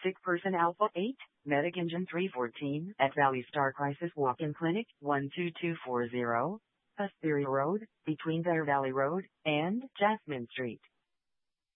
Sick person Alpha 8, Medic Engine 314 at Valley Star Crisis Walk-in Clinic, 12240, Asteria Road, between Bear Valley Road and Jasmine Street.